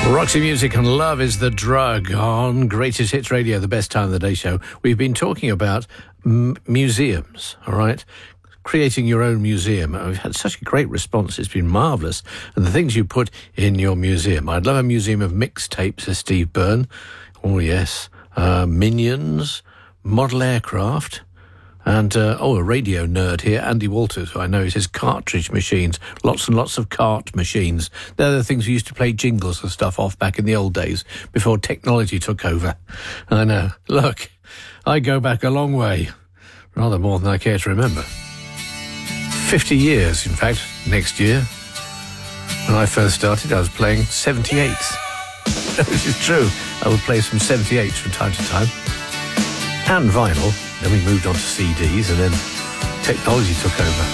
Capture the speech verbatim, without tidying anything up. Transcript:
Roxy Music and Love is the Drug on Greatest Hits Radio, the best time of the day show. We've been talking about m- museums, all right? Creating your own museum. We've had such a great response. It's been marvellous. And the things you put in your museum. I'd love a museum of mixtapes, says Steve Byrne. Oh, yes. Uh, Minions, model aircraft. And, uh, oh, a radio nerd here, Andy Walters, who I know, he says cartridge machines. Lots and lots of cart machines. They're the things we used to play jingles and stuff off back in the old days, before technology took over. I know. Look, I go back a long way. Rather more than I care to remember. fifty years, in fact, next year. When I first started, I was playing seventy-eights. Which is true. I would play some seventy-eights from time to time. And vinyl. Then we moved on to C Ds, and then technology took over.